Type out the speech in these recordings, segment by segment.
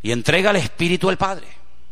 y entrega el Espíritu al Padre.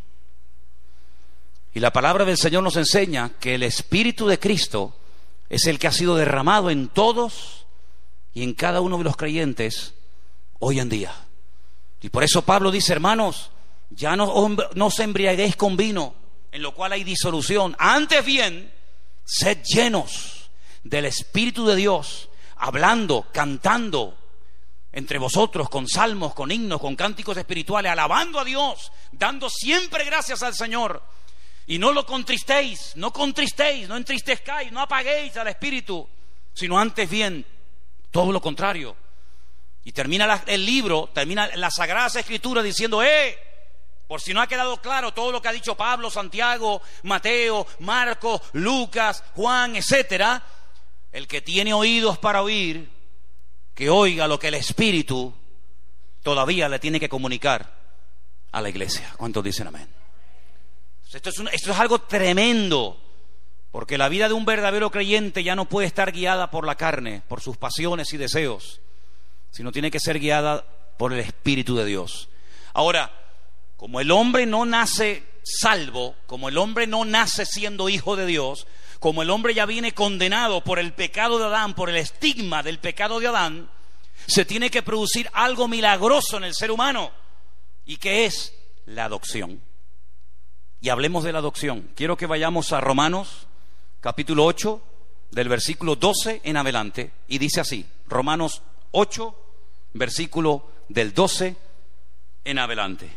Y la palabra del Señor nos enseña que el Espíritu de Cristo es el que ha sido derramado en todos y en cada uno de los creyentes hoy en día. Y por eso Pablo dice: hermanos, ya no os embriaguéis con vino, en lo cual hay disolución. Antes bien, sed llenos del Espíritu de Dios, hablando, cantando entre vosotros con salmos, con himnos, con cánticos espirituales, alabando a Dios, dando siempre gracias al Señor. Y no lo contristéis, no entristezcáis, no apaguéis al Espíritu, sino antes bien, todo lo contrario. Y termina el libro, termina las Sagradas Escrituras diciendo: por si no ha quedado claro todo lo que ha dicho Pablo, Santiago, Mateo, Marcos, Lucas, Juan, etcétera, el que tiene oídos para oír, que oiga lo que el Espíritu todavía le tiene que comunicar a la iglesia. ¿Cuántos dicen amén? Esto es algo tremendo, porque la vida de un verdadero creyente ya no puede estar guiada por la carne, por sus pasiones y deseos, sino tiene que ser guiada por el Espíritu de Dios. Ahora, como el hombre no nace salvo, como el hombre no nace siendo hijo de Dios, como el hombre ya viene condenado por el pecado de Adán, por el estigma del pecado de Adán, se tiene que producir algo milagroso en el ser humano, y que es la adopción. Y hablemos de la adopción. Quiero que vayamos a Romanos capítulo 8, del versículo 12 en adelante, y dice así: Romanos 8, versículo del 12 en adelante.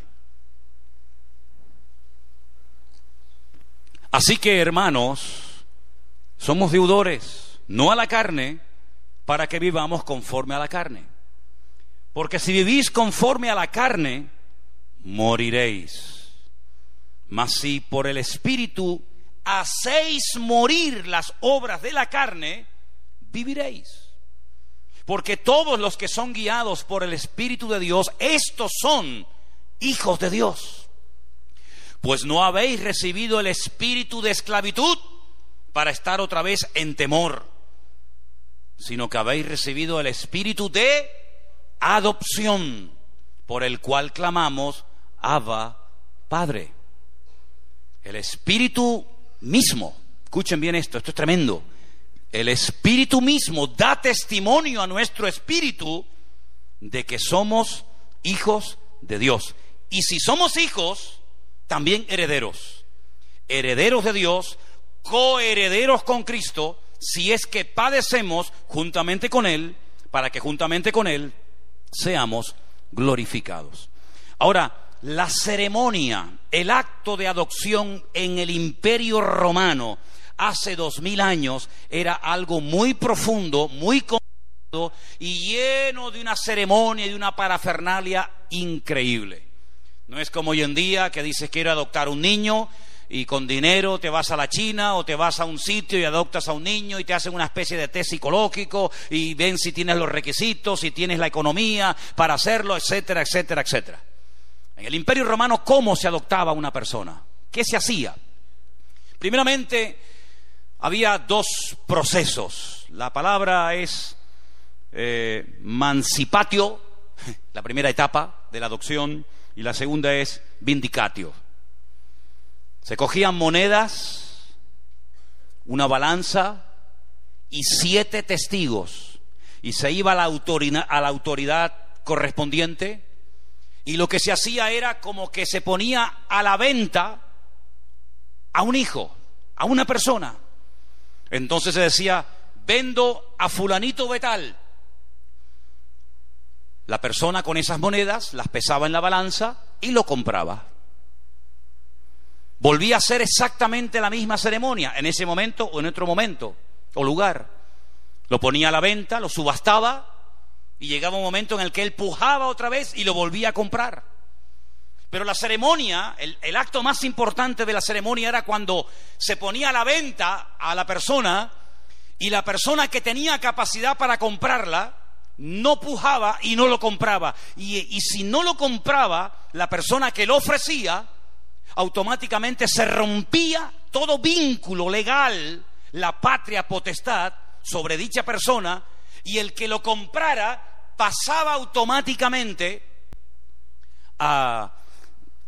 Así que, hermanos, somos deudores, no a la carne, para que vivamos conforme a la carne. Porque si vivís conforme a la carne, moriréis. Mas si por el Espíritu hacéis morir las obras de la carne, viviréis. Porque todos los que son guiados por el Espíritu de Dios, estos son hijos de Dios. Pues no habéis recibido el espíritu de esclavitud para estar otra vez en temor, sino que habéis recibido el espíritu de adopción, por el cual clamamos: Abba, Padre. El Espíritu mismo, escuchen bien esto es tremendo, el Espíritu mismo da testimonio a nuestro espíritu de que somos hijos de Dios. Y si somos hijos, también herederos, herederos de Dios, coherederos con Cristo, si es que padecemos juntamente con Él, para que juntamente con Él seamos glorificados. Ahora, la ceremonia, el acto de adopción en el Imperio Romano hace 2000 años era algo muy profundo, muy complicado y lleno de una ceremonia y de una parafernalia increíble. No es como hoy en día que dices: quiero adoptar un niño, y con dinero te vas a la China o te vas a un sitio y adoptas a un niño y te hacen una especie de test psicológico y ven si tienes los requisitos, si tienes la economía para hacerlo, etcétera, etcétera, etcétera. En el Imperio Romano, ¿cómo se adoptaba una persona? ¿Qué se hacía? Primeramente, había dos procesos. La palabra es mancipatio, la primera etapa de la adopción, y la segunda es vindicatio. Se cogían monedas, una balanza y 7 testigos, y se iba a la autoridad correspondiente, y lo que se hacía era como que se ponía a la venta a un hijo, a una persona. Entonces se decía: vendo a fulanito de tal. La persona con esas monedas las pesaba en la balanza y lo compraba. Volvía a ser exactamente la misma ceremonia en ese momento o en otro momento o lugar. Lo ponía a la venta, lo subastaba, y llegaba un momento en el que él pujaba otra vez y lo volvía a comprar. Pero la ceremonia, el acto más importante de la ceremonia era cuando se ponía a la venta a la persona, y la persona que tenía capacidad para comprarla no pujaba y no lo compraba. Y si no lo compraba la persona que lo ofrecía, automáticamente se rompía todo vínculo legal, la patria potestad sobre dicha persona, y el que lo comprara pasaba automáticamente a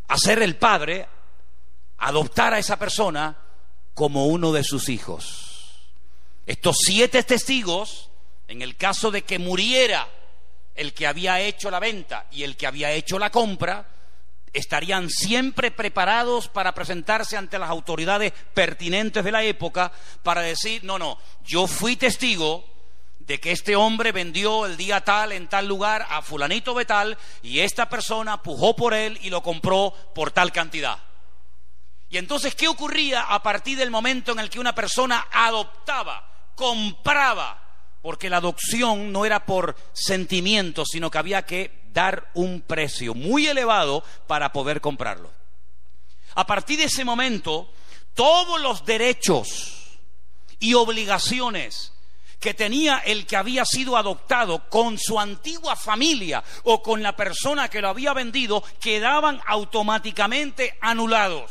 hacer el padre, adoptar a esa persona como uno de sus hijos. Estos 7 testigos, en el caso de que muriera el que había hecho la venta y el que había hecho la compra, estarían siempre preparados para presentarse ante las autoridades pertinentes de la época para decir: no, yo fui testigo de que este hombre vendió el día tal en tal lugar a fulanito de tal, y esta persona pujó por él y lo compró por tal cantidad. Y entonces, ¿qué ocurría a partir del momento en el que una persona adoptaba, compraba? Porque la adopción no era por sentimiento, sino que había que dar un precio muy elevado para poder comprarlo. A partir de ese momento, todos los derechos y obligaciones que tenía el que había sido adoptado con su antigua familia o con la persona que lo había vendido quedaban automáticamente anulados.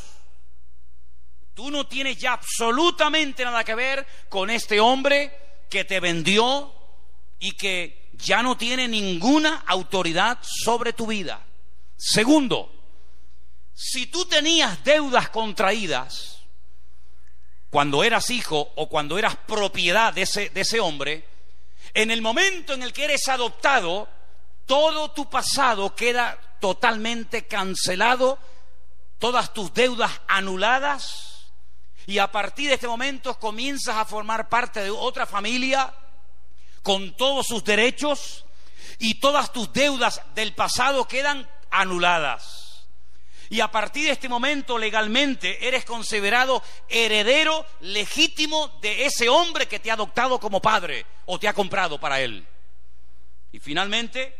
Tú no tienes ya absolutamente nada que ver con este hombre que te vendió y que ya no tiene ninguna autoridad sobre tu vida. Segundo, si tú tenías deudas contraídas cuando eras hijo o cuando eras propiedad de ese hombre, en el momento en el que eres adoptado, todo tu pasado queda totalmente cancelado, todas tus deudas anuladas, y a partir de este momento comienzas a formar parte de otra familia con todos sus derechos, y todas tus deudas del pasado quedan anuladas. Y a partir de este momento legalmente eres considerado heredero legítimo de ese hombre que te ha adoptado como padre o te ha comprado para él. Y finalmente,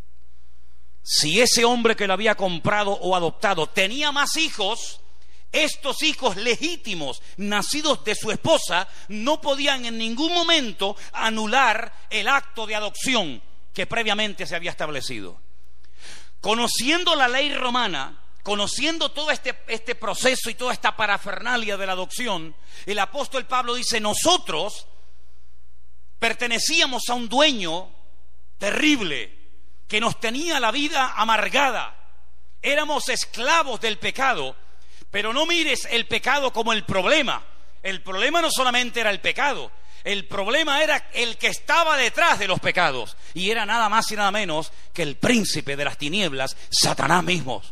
si ese hombre que lo había comprado o adoptado tenía más hijos, estos hijos legítimos nacidos de su esposa no podían en ningún momento anular el acto de adopción que previamente se había establecido. Conociendo la ley romana, conociendo todo este proceso y toda esta parafernalia de la adopción, el apóstol Pablo dice: nosotros pertenecíamos a un dueño terrible que nos tenía la vida amargada. Éramos esclavos del pecado, pero no mires el pecado como el problema. El problema no solamente era el pecado, el problema era el que estaba detrás de los pecados, y era nada más y nada menos que el príncipe de las tinieblas, Satanás mismo.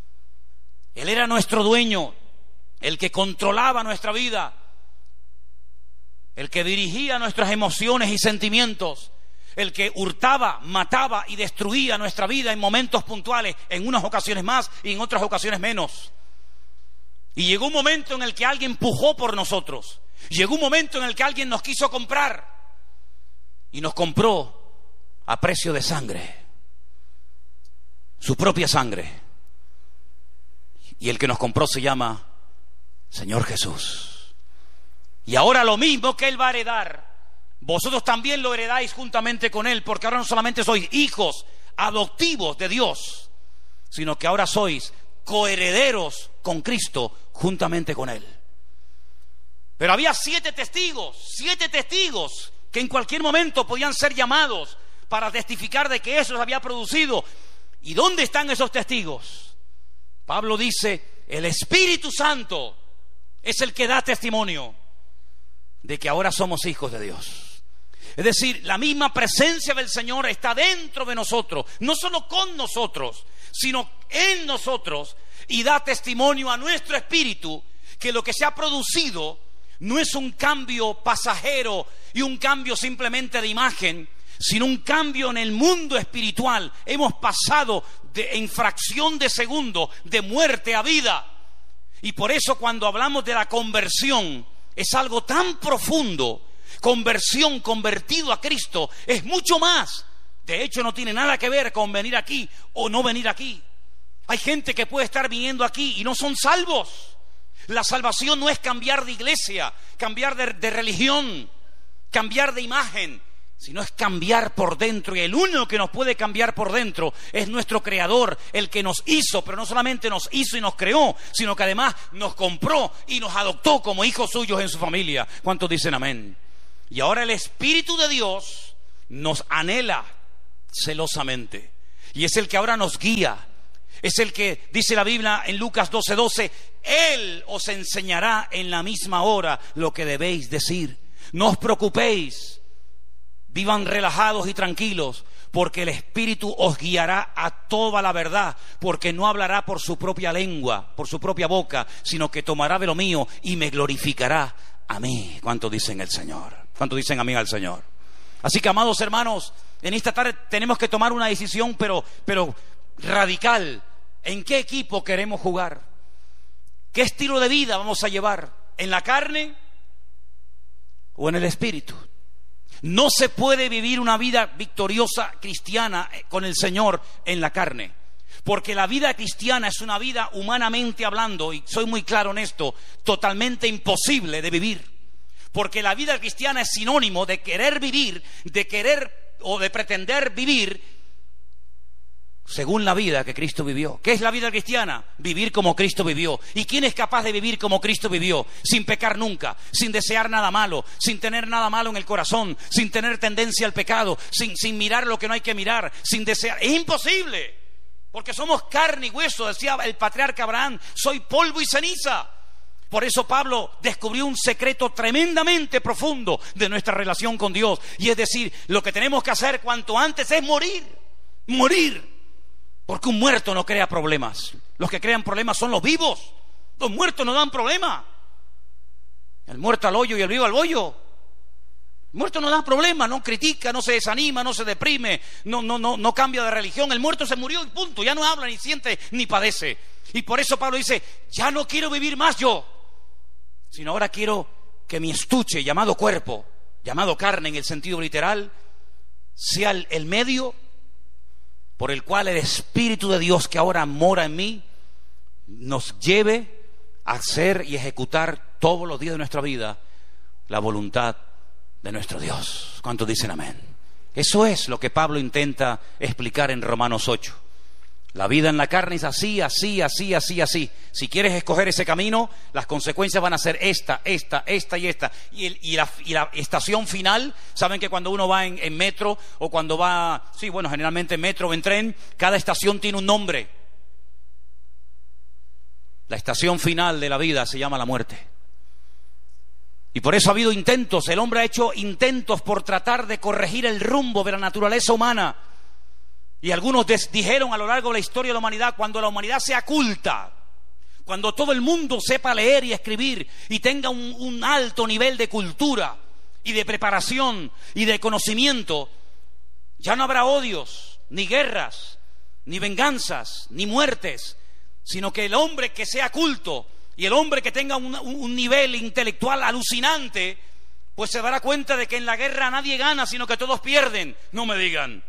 Él era nuestro dueño, el que controlaba nuestra vida, el que dirigía nuestras emociones y sentimientos, el que hurtaba, mataba y destruía nuestra vida en momentos puntuales, en unas ocasiones más y en otras ocasiones menos. Y llegó un momento en el que alguien pujó por nosotros, llegó un momento en el que alguien nos quiso comprar, y nos compró a precio de sangre, su propia sangre. Y el que nos compró se llama Señor Jesús. Y ahora lo mismo que Él va a heredar, vosotros también lo heredáis juntamente con Él, porque ahora no solamente sois hijos adoptivos de Dios, sino que ahora sois coherederos con Cristo juntamente con Él. Pero había 7 testigos que en cualquier momento podían ser llamados para testificar de que eso se había producido. ¿Y dónde están esos testigos? Pablo dice: el Espíritu Santo es el que da testimonio de que ahora somos hijos de Dios. Es decir, la misma presencia del Señor está dentro de nosotros, no solo con nosotros, sino en nosotros, y da testimonio a nuestro espíritu que lo que se ha producido no es un cambio pasajero y un cambio simplemente de imagen, sino un cambio en el mundo espiritual. Hemos pasado en fracción de segundo de muerte a vida. Y por eso cuando hablamos de la conversión, es algo tan profundo. Conversión, convertido a Cristo, es mucho más. De hecho, no tiene nada que ver con venir aquí o no venir aquí. Hay gente que puede estar viniendo aquí y no son salvos. La salvación no es cambiar de iglesia, cambiar de religión, cambiar de imagen, sino es cambiar por dentro. Y el único que nos puede cambiar por dentro es nuestro Creador, el que nos hizo, pero no solamente nos hizo y nos creó, sino que además nos compró y nos adoptó como hijos suyos en su familia. ¿Cuántos dicen amén? Y ahora el Espíritu de Dios nos anhela celosamente, y es el que ahora nos guía, Es el que, dice la Biblia en Lucas 12:12, Él os enseñará en la misma hora lo que debéis decir. No os preocupéis, vivan relajados y tranquilos, porque el Espíritu os guiará a toda la verdad, porque no hablará por su propia lengua, por su propia boca, sino que tomará de lo mío y me glorificará a mí. ¿Cuánto dicen el Señor? ¿Cuánto dicen amén al Señor? Así que, amados hermanos, en esta tarde tenemos que tomar una decisión, pero radical. ¿En qué equipo queremos jugar? ¿Qué estilo de vida vamos a llevar? ¿En la carne o en el Espíritu? No se puede vivir una vida victoriosa cristiana con el Señor en la carne, porque la vida cristiana es una vida, humanamente hablando, y soy muy claro en esto, totalmente imposible de vivir, porque la vida cristiana es sinónimo de querer vivir, de querer o de pretender vivir según la vida que Cristo vivió. ¿Qué es la vida cristiana? Vivir como Cristo vivió. ¿Y quién es capaz de vivir como Cristo vivió? Sin pecar nunca, sin desear nada malo, sin tener nada malo en el corazón, sin tener tendencia al pecado, sin mirar lo que no hay que mirar, sin desear. Es imposible, porque somos carne y hueso. Decía el patriarca Abraham, soy polvo y ceniza. Por eso Pablo descubrió un secreto tremendamente profundo de nuestra relación con Dios, y es decir, lo que tenemos que hacer cuanto antes es morir. Porque un muerto no crea problemas. Los que crean problemas son los vivos. Los muertos no dan problema. El muerto al hoyo y el vivo al bollo. El muerto no da problema, no critica, no se desanima, no se deprime, no cambia de religión. El muerto se murió y punto. Ya no habla, ni siente, ni padece. Y por eso Pablo dice, ya no quiero vivir más yo, sino ahora quiero que mi estuche, llamado cuerpo, llamado carne en el sentido literal, sea el medio por el cual el Espíritu de Dios que ahora mora en mí nos lleve a hacer y ejecutar todos los días de nuestra vida la voluntad de nuestro Dios. ¿Cuántos dicen amén? Eso es lo que Pablo intenta explicar en Romanos 8. La vida en la carne es así. Si quieres escoger ese camino, las consecuencias van a ser esta y esta. Y la estación final, saben que cuando uno va en metro, o cuando va, generalmente en metro o en tren, cada estación tiene un nombre. La estación final de la vida se llama la muerte. Y por eso ha habido intentos, el hombre ha hecho intentos por tratar de corregir el rumbo de la naturaleza humana. Y algunos dijeron a lo largo de la historia de la humanidad, cuando la humanidad sea culta, cuando todo el mundo sepa leer y escribir y tenga un alto nivel de cultura y de preparación y de conocimiento, ya no habrá odios, ni guerras, ni venganzas, ni muertes, sino que el hombre que sea culto y el hombre que tenga un nivel intelectual alucinante, pues se dará cuenta de que en la guerra nadie gana, sino que todos pierden. No me digan.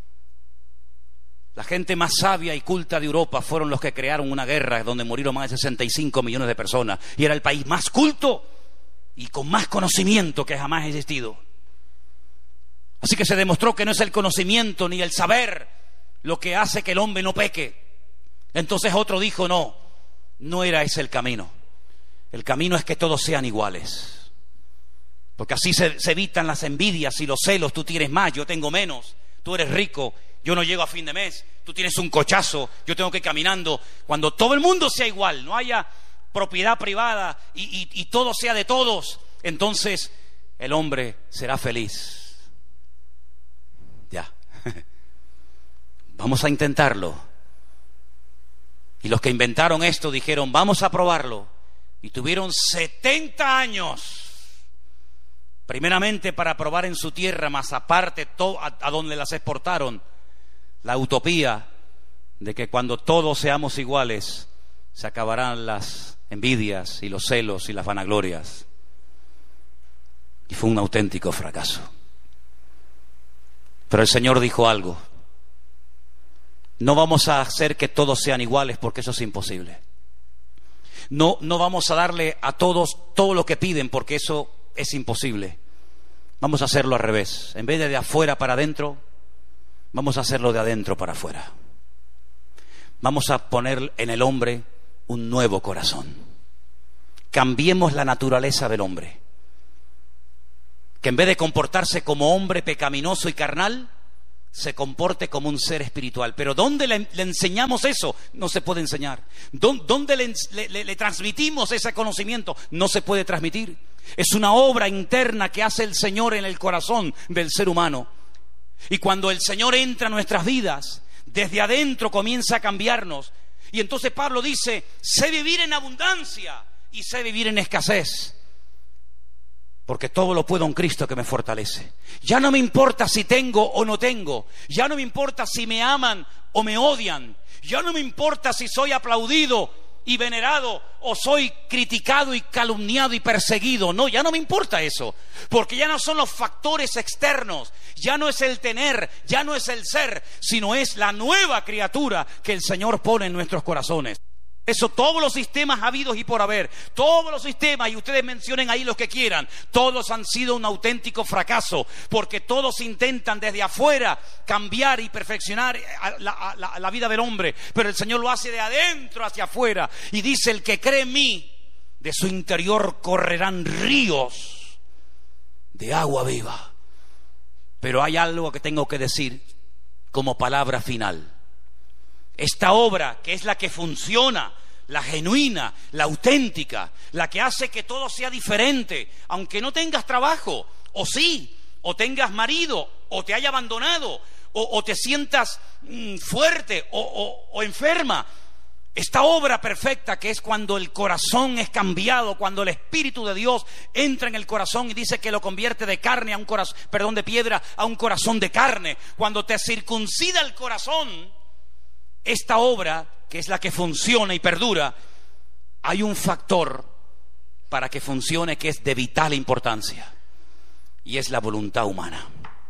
La gente más sabia y culta de Europa fueron los que crearon una guerra donde murieron más de 65 millones de personas, y era el país más culto y con más conocimiento que jamás ha existido. Así que se demostró que no es el conocimiento ni el saber lo que hace que el hombre no peque. Entonces otro dijo, no era ese el camino. El camino es que todos sean iguales, porque así se evitan las envidias y los celos. Tú tienes más, yo tengo menos. Tú eres rico, yo no llego a fin de mes. Tú tienes un cochazo, yo tengo que ir caminando. Cuando todo el mundo sea igual, no haya propiedad privada y todo sea de todos, entonces el hombre será feliz. Ya. Vamos a intentarlo. Y los que inventaron esto dijeron, vamos a probarlo. Y tuvieron 70 años. Primeramente para probar en su tierra, más aparte a donde las exportaron, la utopía de que cuando todos seamos iguales se acabarán las envidias y los celos y las vanaglorias. Y fue un auténtico fracaso. Pero el Señor dijo algo: no vamos a hacer que todos sean iguales, porque eso es imposible. No vamos a darle a todos todo lo que piden, porque eso es imposible. Vamos a hacerlo al revés. En vez de afuera para adentro, vamos a hacerlo de adentro para afuera. Vamos a poner en el hombre un nuevo corazón. Cambiemos la naturaleza del hombre. Que en vez de comportarse como hombre pecaminoso y carnal, se comporte como un ser espiritual. Pero ¿dónde le enseñamos eso? No se puede enseñar. ¿Dónde le transmitimos ese conocimiento? No se puede transmitir. Es una obra interna que hace el Señor en el corazón del ser humano. Y cuando el Señor entra a nuestras vidas, desde adentro comienza a cambiarnos. Y entonces Pablo dice: sé vivir en abundancia y sé vivir en escasez, porque todo lo puedo en Cristo que me fortalece. Ya no me importa si tengo o no tengo. Ya no me importa si me aman o me odian. Ya no me importa si soy aplaudido y venerado o soy criticado y calumniado y perseguido. No, ya no me importa eso, porque ya no son los factores externos, ya no es el tener, ya no es el ser, sino es la nueva criatura que el Señor pone en nuestros corazones. Eso, todos los sistemas habidos y por haber, todos los sistemas, y ustedes mencionen ahí los que quieran, todos han sido un auténtico fracaso, porque todos intentan desde afuera cambiar y perfeccionar la vida del hombre, pero el Señor lo hace de adentro hacia afuera, y dice: el que cree en mí, de su interior correrán ríos de agua viva. Pero hay algo que tengo que decir como palabra final. Esta obra, que es la que funciona, la genuina, la auténtica, la que hace que todo sea diferente, aunque no tengas trabajo, o sí, o tengas marido, o te haya abandonado, o te sientas fuerte o enferma. Esta obra perfecta, que es cuando el corazón es cambiado, cuando el Espíritu de Dios entra en el corazón y dice que lo convierte de carne a un corazón, de piedra a un corazón de carne, cuando te circuncida el corazón. Esta obra, que es la que funciona y perdura, hay un factor para que funcione que es de vital importancia, y es la voluntad humana.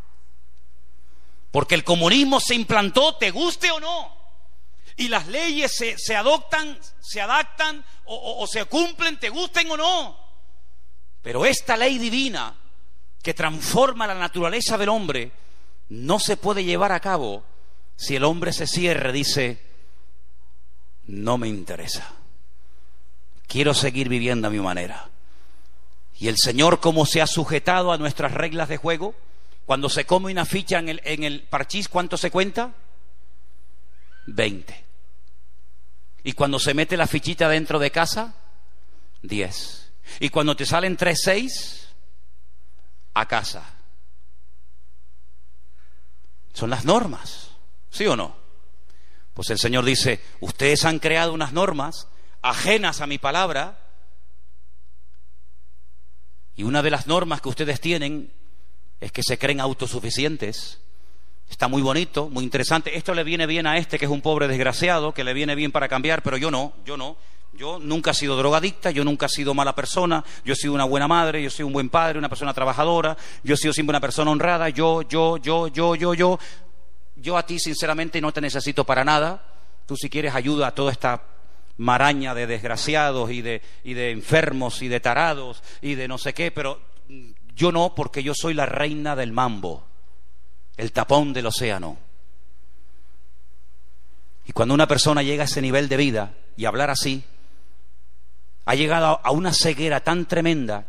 Porque el comunismo se implantó, te guste o no, y las leyes se adoptan, se adaptan o se cumplen, te gusten o no. Pero esta ley divina que transforma la naturaleza del hombre no se puede llevar a cabo si el hombre se cierra, dice: no me interesa, quiero seguir viviendo a mi manera. Y el Señor, como se ha sujetado a nuestras reglas de juego, cuando se come una ficha en el parchís, ¿cuánto se cuenta? 20. Y cuando se mete la fichita dentro de casa, 10. Y cuando te salen 3-6, a casa. Son las normas, ¿sí o no? Pues el Señor dice: ustedes han creado unas normas ajenas a mi palabra, y una de las normas que ustedes tienen es que se creen autosuficientes. Está muy bonito, muy interesante. Esto le viene bien a este que es un pobre desgraciado, que le viene bien para cambiar, pero yo no. Yo nunca he sido drogadicta, yo nunca he sido mala persona, yo he sido una buena madre, yo soy un buen padre, una persona trabajadora, yo he sido siempre una persona honrada, yo a ti sinceramente no te necesito para nada. Tú, si quieres, ayuda a toda esta maraña de desgraciados y de enfermos y de tarados y de no sé qué, pero yo no, porque yo soy la reina del mambo, el tapón del océano. Y cuando una persona llega a ese nivel de vida y hablar así, ha llegado a una ceguera tan tremenda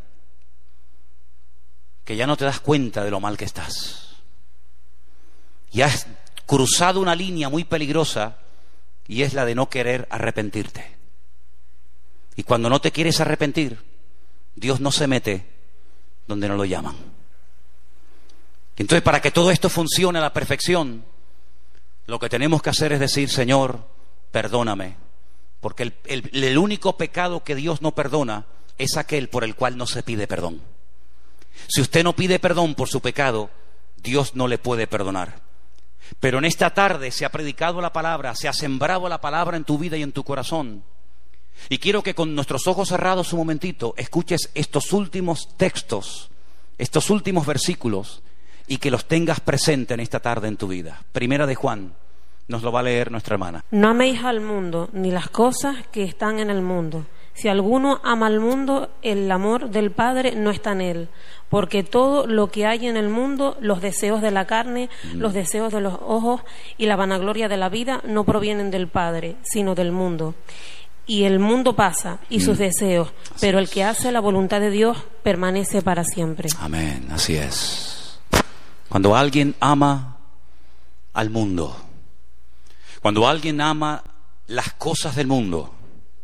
que ya no te das cuenta de lo mal que estás. Y has cruzado una línea muy peligrosa, y es la de no querer arrepentirte. Y cuando no te quieres arrepentir, Dios no se mete donde no lo llaman. Entonces, para que todo esto funcione a la perfección, lo que tenemos que hacer es decir: Señor, perdóname, porque el único pecado que Dios no perdona es aquel por el cual no se pide perdón. Si usted no pide perdón por su pecado, Dios no le puede perdonar. Pero en esta tarde se ha predicado la palabra, se ha sembrado la palabra en tu vida y en tu corazón. Y quiero que con nuestros ojos cerrados un momentito escuches estos últimos textos, estos últimos versículos, y que los tengas presente en esta tarde en tu vida. Primera de Juan, nos lo va a leer nuestra hermana. No améis al mundo, ni las cosas que están en el mundo. Si alguno ama al mundo, el amor del Padre no está en él. Porque todo lo que hay en el mundo, los deseos de la carne, los deseos de los ojos y la vanagloria de la vida, no provienen del Padre, sino del mundo. Y el mundo pasa y sus deseos, pero el que hace la voluntad de Dios permanece para siempre. Amén, así es. Cuando alguien ama al mundo. Cuando alguien ama las cosas del mundo,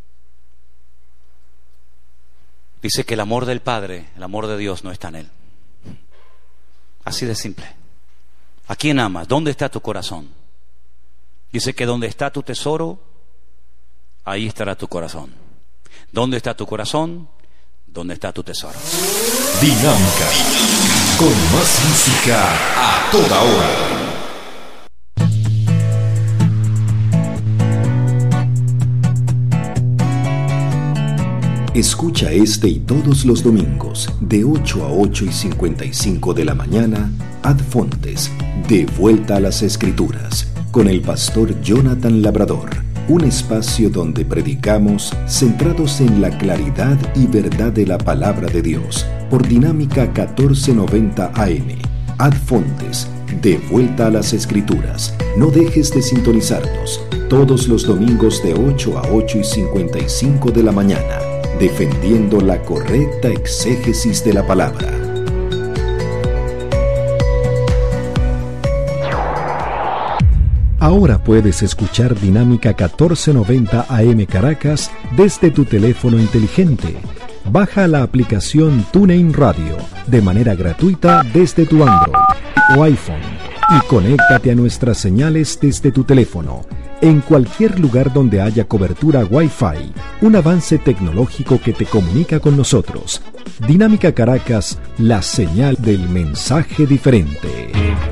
dice que el amor del Padre, el amor de Dios no está en él. Así de simple. ¿A quién amas? ¿Dónde está tu corazón? Dice que donde está tu tesoro, ahí estará tu corazón. ¿Dónde está tu corazón? ¿Dónde está tu tesoro? Dinámica, con más música a toda hora. Escucha este y todos los domingos de 8 a 8:55 de la mañana, Ad Fontes, de Vuelta a las Escrituras, con el pastor Jonathan Labrador. Un espacio donde predicamos centrados en la claridad y verdad de la palabra de Dios, por Dinámica 1490 AM. Ad Fontes, de Vuelta a las Escrituras. No dejes de sintonizarnos todos los domingos de 8 a 8:55 de la mañana, defendiendo la correcta exégesis de la palabra. Ahora puedes escuchar Dinámica 1490 AM Caracas desde tu teléfono inteligente. Baja la aplicación TuneIn Radio de manera gratuita desde tu Android o iPhone y conéctate a nuestras señales desde tu teléfono en cualquier lugar donde haya cobertura Wi-Fi, un avance tecnológico que te comunica con nosotros. Dinámica Caracas, la señal del mensaje diferente.